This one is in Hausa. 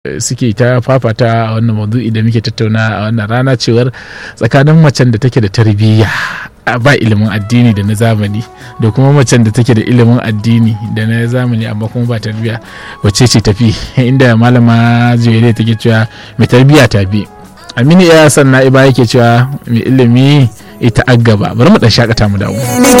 suke ta fafata a wannan maudu'i da muke tattauna a wannan rana cewar tsakanin macen da take da tarbiyya ba ilimin addini da na zamani da kuma macen da take da ilimin addini da na zamani amma kuma ba tarbiyya, wacce ce tafi? Inda malama Juwairiya take cewa mai tarbiyya ta bi. Aminu ya san na'iba yake cewa mai ilimi ita aggaba. Bari mu dan shakata mu dawo.